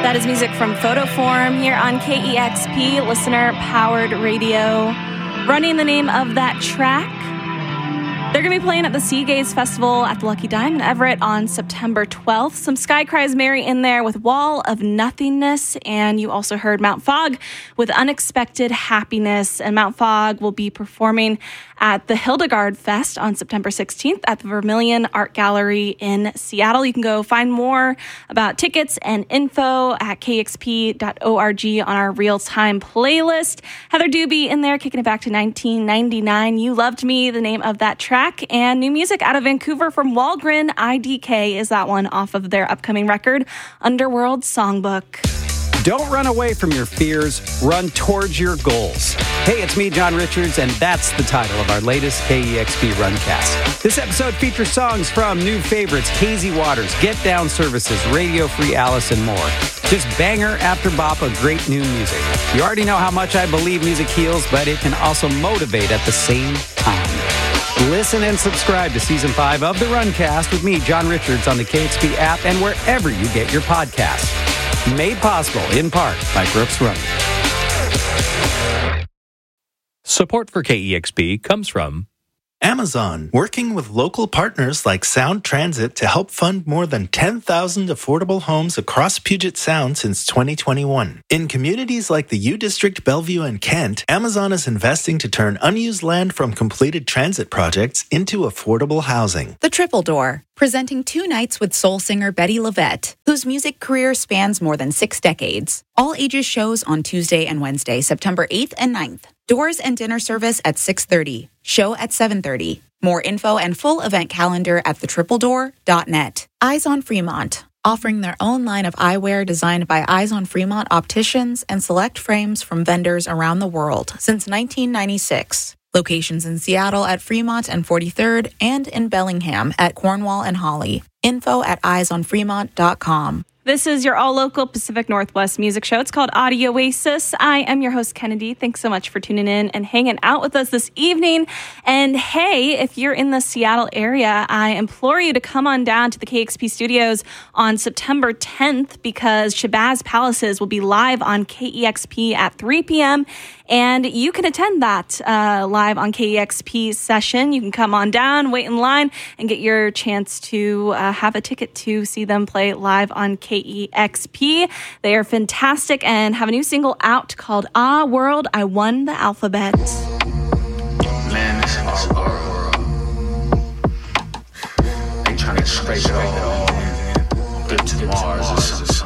That is music from Photoform here on KEXP, listener-powered radio. Running the name of that track. They're going to be playing at the Sea Gaze Festival at the Lucky Diamond Everett on September 12th. Some Sky Cries Mary in there with Wall of Nothingness. And you also heard Mount Fog with Unexpected Happiness. And Mount Fog will be performing at the Hildegard Fest on September 16th at the Vermilion Art Gallery in Seattle. You can go find more about tickets and info at kexp.org on our real-time playlist. Heather Doobie in there, kicking it back to 1999. You Loved Me, the name of that track. And new music out of Vancouver from Walgren. IDK is that one off of their upcoming record, Underworld Songbook. Don't run away from your fears, run towards your goals. Hey, it's me, John Richards, and that's the title of our latest KEXP Runcast. This episode features songs from new favorites, Hazy Waters, Get Down Services, Radio Free Alice, and more. Just banger after bop of great new music. You already know how much I believe music heals, but it can also motivate at the same time. Listen and subscribe to Season 5 of the Runcast with me, John Richards, on the KEXP app and wherever you get your podcasts. Made possible, in part, by Brooks Running. Support for KEXP comes from Amazon, working with local partners like Sound Transit to help fund more than 10,000 affordable homes across Puget Sound since 2021. In communities like the U District, Bellevue, and Kent, Amazon is investing to turn unused land from completed transit projects into affordable housing. The Triple Door, presenting 2 nights with soul singer Betty LaVette, whose music career spans more than 6 decades. All ages shows on Tuesday and Wednesday, September 8th and 9th. Doors and dinner service at 6:30. Show at 7:30. More info and full event calendar at thetripledoor.net. Eyes on Fremont, offering their own line of eyewear designed by Eyes on Fremont opticians and select frames from vendors around the world since 1996. Locations in Seattle at Fremont and 43rd and in Bellingham at Cornwall and Holly. Info at eyesonfremont.com. This is your all-local Pacific Northwest music show. It's called Audio Oasis. I am your host, Kennedy. Thanks so much for tuning in and hanging out with us this evening. And hey, if you're in the Seattle area, I implore you to come on down to the KEXP studios on September 10th because Shabazz Palaces will be live on KEXP at 3 p.m., and you can attend that live on KEXP session. You can come on down, wait in line, and get your chance to have a ticket to see them play live on KEXP. They are fantastic and have a new single out called Ah World, I Won the Alphabet. Man, this is our world. They trying to scrape it all. Get to Mars or something.